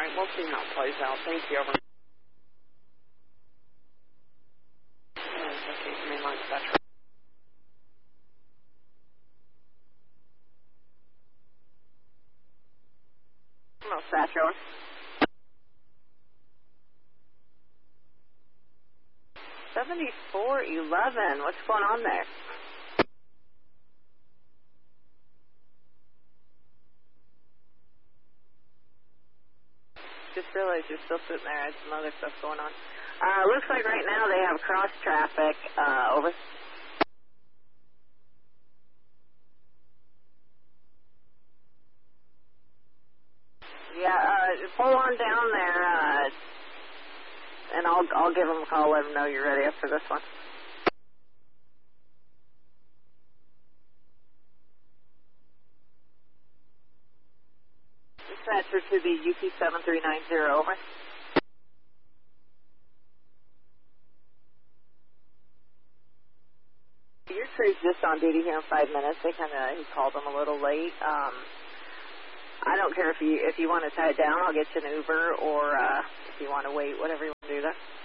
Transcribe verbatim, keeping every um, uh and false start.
right, we'll see how it plays out. Thank you. Over. Okay, mainline dispatch. Hello, dispatch, over. seventy-four eleven, what's going on there? Just realized you're still sitting there. I had some other stuff going on. Uh, looks like right now they have cross traffic. Uh, over. Yeah, uh, pull on down there, uh, and I'll I'll give them a call. Let them know you're ready after this one. Dispatcher to the U P seven three nine zero. Over. Your crew's just on duty here in five minutes. They kind of he called them a little late. Um, I don't care if you if you want to tie it down. I'll get you an Uber, or uh, if you want to wait, whatever you want to do. That.